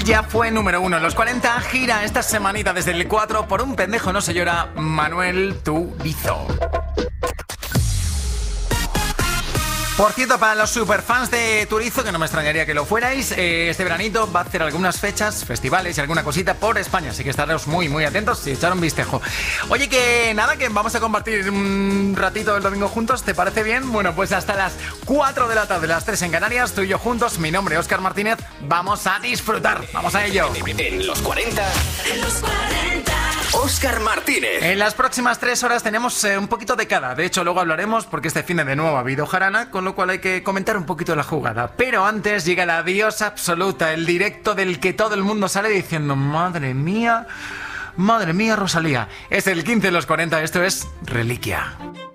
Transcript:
Ya fue número 1 en los 40, gira esta semanita desde el 4 por un pendejo no se llora, Manuel Turizo. Por cierto, para los superfans de Turizo, que no me extrañaría que lo fuerais, este veranito va a hacer algunas fechas, festivales y alguna cosita por España, así que estaros muy atentos y echar un vistejo. Oye, que nada, que vamos a compartir un ratito el domingo juntos, ¿te parece bien? Bueno, pues hasta las 4 de la tarde, las 3 en Canarias, tú y yo juntos, mi nombre es Óscar Martínez, vamos a disfrutar, vamos a ello. En los 40. En los 40. Óscar Martínez. En las próximas 3 horas tenemos un poquito de cada. De hecho, luego hablaremos porque este fin de nuevo ha habido jarana, con lo cual hay que comentar un poquito la jugada. Pero antes llega la diosa absoluta, el directo del que todo el mundo sale diciendo madre mía, Rosalía. Es el 15 de los 40, esto es Reliquia.